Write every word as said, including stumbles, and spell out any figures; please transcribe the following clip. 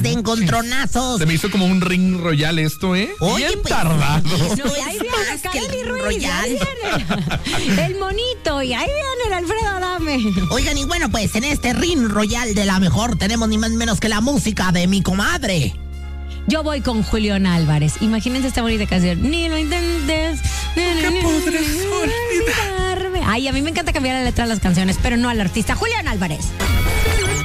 de encontronazos. Se me hizo como un ring royal esto, ¿eh? Oye, bien pues, tardado. No, Y ahí viene más que Kareli el Ruiz, Royal. ahí viene el monito, y ahí viene el Alfredo Adame. Oigan, y bueno, pues en este ring royal de la mejor tenemos ni más ni menos que la música de mi comadre. Yo voy con Julián Álvarez. Imagínense esta bonita canción. Ni lo intentes. ¿Qué podrás olvidar? Ay, a mí me encanta cambiar la letra de las canciones, pero no al artista. Julián Álvarez.